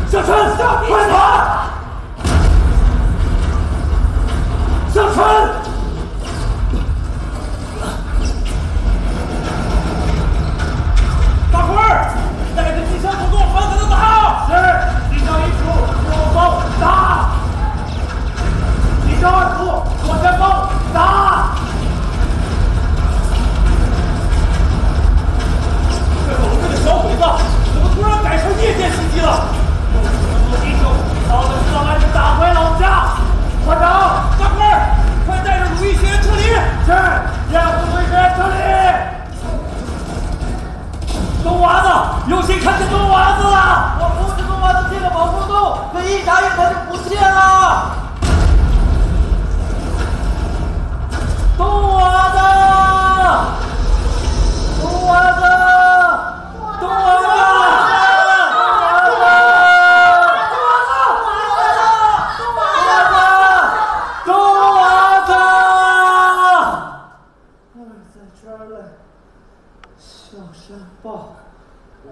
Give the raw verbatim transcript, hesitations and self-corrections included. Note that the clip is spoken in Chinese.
小春，快跑！小春，大辉儿，带着机枪出动，狠狠的打！是，机枪一出，左方打！机枪二出，左前方打！这狗日的小鬼子，怎么突然改成夜间袭击了？我们弟兄，到了知道俺是打回老家。团长，大辉儿，快带着鲁艺学员撤离！是，让部队学员撤离。冬娃子，有谁看见冬娃子了？我扶着冬娃子进了保护洞，可一眨眼他就不见了。冬娃子，冬娃子，冬娃子。小山豹。